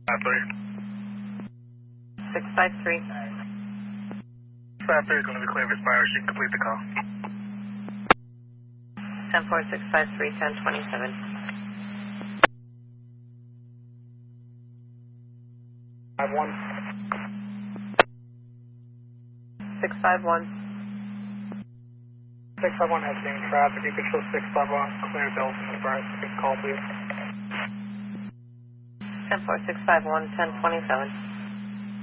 53. 653. 53 is going to be clear for Spire. She can complete the call. 10653, 1027. 51. 651. 651 has seen traffic. You can show 651 clear bills in the burst. You can call, please. 10651, 1027.